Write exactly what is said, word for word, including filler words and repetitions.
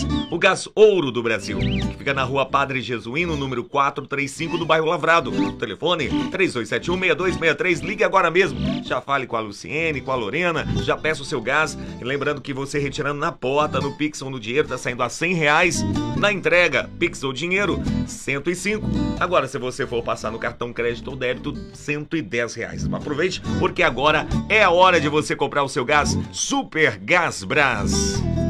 o gás ouro do Brasil, que fica na rua Padre Jesuíno, número quatrocentos e trinta e cinco, do bairro Lavrado. Telefone três dois sete um, seis dois seis três, ligue agora mesmo. Já fale com a Luciene, com a Lorena, já peça o seu gás. E lembrando que você retirando na porta, no Pix ou no dinheiro, tá saindo a cem reais. Na entrega, Pix ou dinheiro, cento e cinco. Agora, se você for passar no cartão crédito ou débito, cento e dez reais. Aproveite, porque agora é a hora de você comprar o seu gás Super Gás Brás.